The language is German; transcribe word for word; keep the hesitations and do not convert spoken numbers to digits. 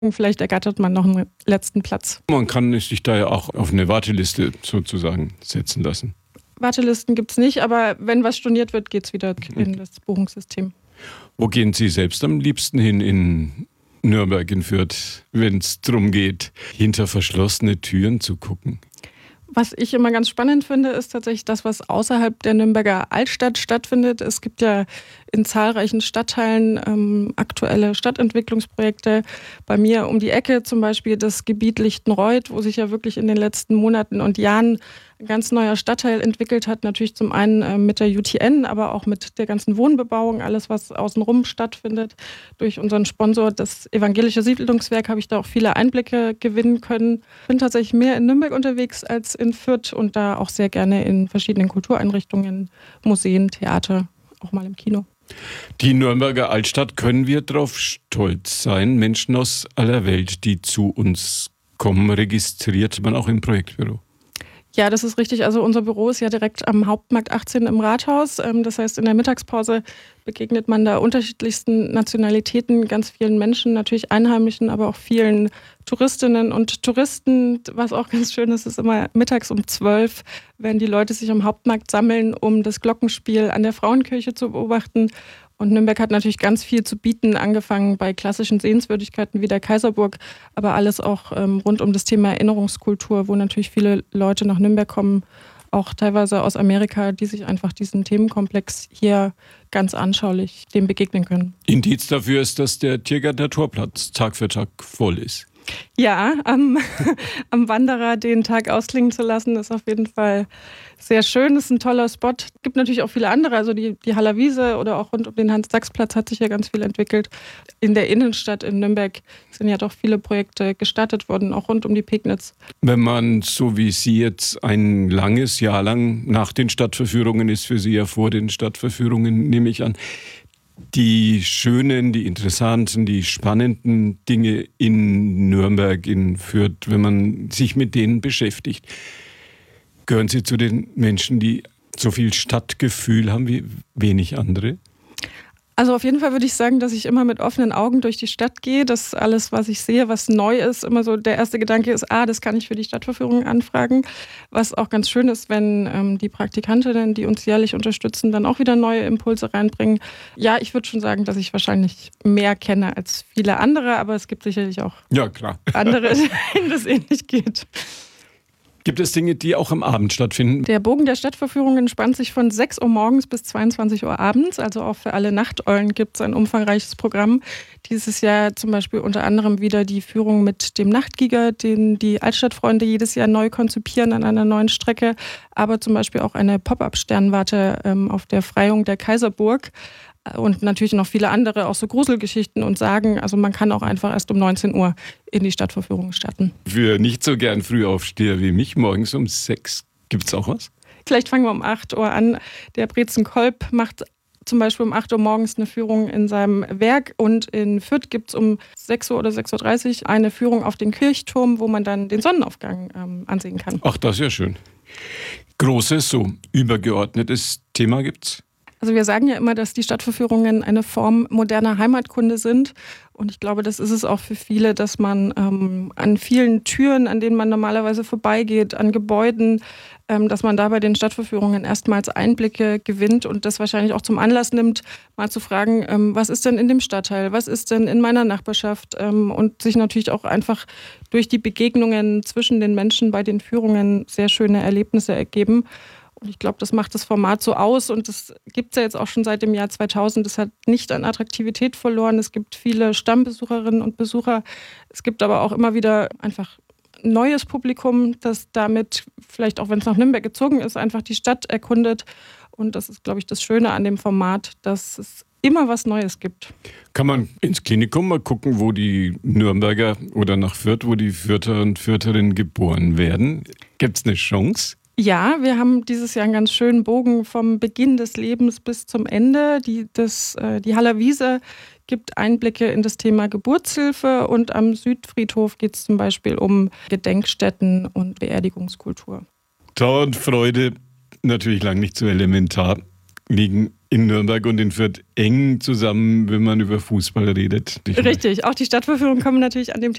Vielleicht ergattert man noch einen letzten Platz. Man kann sich da ja auch auf eine Warteliste sozusagen setzen lassen. Wartelisten gibt es nicht, aber wenn was storniert wird, geht es wieder in das Buchungssystem. Wo gehen Sie selbst am liebsten hin in Nürnberg, in Fürth, wenn es darum geht, hinter verschlossene Türen zu gucken? Was ich immer ganz spannend finde, ist tatsächlich das, was außerhalb der Nürnberger Altstadt stattfindet. Es gibt ja in zahlreichen Stadtteilen ähm, aktuelle Stadtentwicklungsprojekte. Bei mir um die Ecke zum Beispiel das Gebiet Lichtenreuth, wo sich ja wirklich in den letzten Monaten und Jahren ein ganz neuer Stadtteil entwickelt hat. Natürlich zum einen äh, mit der U T N, aber auch mit der ganzen Wohnbebauung, alles was außenrum stattfindet. Durch unseren Sponsor, das Evangelische Siedlungswerk, habe ich da auch viele Einblicke gewinnen können. Ich bin tatsächlich mehr in Nürnberg unterwegs als in Fürth und da auch sehr gerne in verschiedenen Kultureinrichtungen, Museen, Theater, auch mal im Kino. Die Nürnberger Altstadt, können wir darauf stolz sein? Menschen aus aller Welt, die zu uns kommen, registriert man auch im Projektbüro? Ja, das ist richtig. Also unser Büro ist ja direkt am Hauptmarkt achtzehn im Rathaus. Das heißt, in der Mittagspause begegnet man da unterschiedlichsten Nationalitäten, ganz vielen Menschen, natürlich Einheimischen, aber auch vielen Touristinnen und Touristen. Was auch ganz schön ist, ist immer mittags um zwölf, wenn die Leute sich am Hauptmarkt sammeln, um das Glockenspiel an der Frauenkirche zu beobachten. Und Nürnberg hat natürlich ganz viel zu bieten, angefangen bei klassischen Sehenswürdigkeiten wie der Kaiserburg, aber alles auch ähm, rund um das Thema Erinnerungskultur, wo natürlich viele Leute nach Nürnberg kommen, auch teilweise aus Amerika, die sich einfach diesen Themenkomplex hier ganz anschaulich dem begegnen können. Indiz dafür ist, dass der Tiergarten Torplatz Tag für Tag voll ist. Ja, am, am Wanderer den Tag ausklingen zu lassen, ist auf jeden Fall sehr schön. Das ist ein toller Spot. Es gibt natürlich auch viele andere, also die, die Haller Wiese oder auch rund um den Hans-Sachs-Platz hat sich ja ganz viel entwickelt. In der Innenstadt in Nürnberg sind ja doch viele Projekte gestartet worden, auch rund um die Pegnitz. Wenn man, so wie Sie jetzt ein langes Jahr lang nach den Stadtverführungen ist, für Sie ja vor den Stadtverführungen, nehme ich an, die schönen, die interessanten, die spannenden Dinge in Nürnberg, in Fürth, wenn man sich mit denen beschäftigt, gehören Sie zu den Menschen, die so viel Stadtgefühl haben wie wenig andere? Also auf jeden Fall würde ich sagen, dass ich immer mit offenen Augen durch die Stadt gehe, dass alles, was ich sehe, was neu ist, immer so der erste Gedanke ist, ah, das kann ich für die Stadtverführung anfragen. Was auch ganz schön ist, wenn ähm, die Praktikantinnen, die uns jährlich unterstützen, dann auch wieder neue Impulse reinbringen. Ja, ich würde schon sagen, dass ich wahrscheinlich mehr kenne als viele andere, aber es gibt sicherlich auch ja, klar. andere, denen das ähnlich geht. Gibt es Dinge, die auch am Abend stattfinden? Der Bogen der Stadtverführungen spannt sich von sechs Uhr morgens bis zweiundzwanzig Uhr abends. Also auch für alle Nachteulen gibt es ein umfangreiches Programm. Dieses Jahr zum Beispiel unter anderem wieder die Führung mit dem Nachtgiger, den die Altstadtfreunde jedes Jahr neu konzipieren an einer neuen Strecke. Aber zum Beispiel auch eine Pop-up-Sternwarte ähm, auf der Freiung der Kaiserburg. Und natürlich noch viele andere, auch so Gruselgeschichten und Sagen. Also man kann auch einfach erst um neunzehn Uhr in die Stadtverführung starten. Für nicht so gern Frühaufsteher wie mich, morgens um sechs, gibt es auch was? Vielleicht fangen wir um acht Uhr an. Der Brezen Kolb macht zum Beispiel um acht Uhr morgens eine Führung in seinem Werk. Und in Fürth gibt es um sechs Uhr oder sechs Uhr dreißig eine Führung auf den Kirchturm, wo man dann den Sonnenaufgang ähm, ansehen kann. Ach, das ist ja schön. Großes, so übergeordnetes Thema gibt's? Also wir sagen ja immer, dass die Stadtverführungen eine Form moderner Heimatkunde sind. Und ich glaube, das ist es auch für viele, dass man ähm, an vielen Türen, an denen man normalerweise vorbeigeht, an Gebäuden, ähm, dass man da bei den Stadtverführungen erstmals Einblicke gewinnt und das wahrscheinlich auch zum Anlass nimmt, mal zu fragen, ähm, was ist denn in dem Stadtteil, was ist denn in meiner Nachbarschaft ähm, und sich natürlich auch einfach durch die Begegnungen zwischen den Menschen bei den Führungen sehr schöne Erlebnisse ergeben. Und ich glaube, das macht das Format so aus und das gibt es ja jetzt auch schon seit dem Jahr zweitausend. Es hat nicht an Attraktivität verloren. Es gibt viele Stammbesucherinnen und Besucher. Es gibt aber auch immer wieder einfach neues Publikum, das damit, vielleicht auch wenn es nach Nürnberg gezogen ist, einfach die Stadt erkundet. Und das ist, glaube ich, das Schöne an dem Format, dass es immer was Neues gibt. Kann man ins Klinikum mal gucken, wo die Nürnberger oder nach Fürth, wo die Fürther und Fürtherinnen geboren werden? Gibt es eine Chance? Ja, wir haben dieses Jahr einen ganz schönen Bogen vom Beginn des Lebens bis zum Ende. Die, das, äh, die Haller Wiese gibt Einblicke in das Thema Geburtshilfe und am Südfriedhof geht es zum Beispiel um Gedenkstätten und Beerdigungskultur. Trauer und Freude, natürlich lang nicht so elementar, liegen in Nürnberg und in Fürth eng zusammen, wenn man über Fußball redet. Richtig, auch die Stadtverführungen kommen natürlich an dem